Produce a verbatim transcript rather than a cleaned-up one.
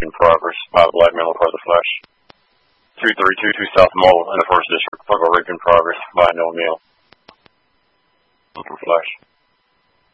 in progress. By the black male part of the flash. two three two two South Mall in the first district. Flash rape in progress by no male. Flash.